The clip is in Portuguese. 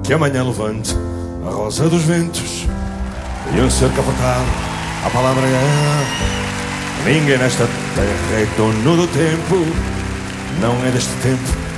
que amanhã levante a rosa dos ventos e um ser capotado. A palavra é: ninguém nesta terra é dono do tempo, não é deste tempo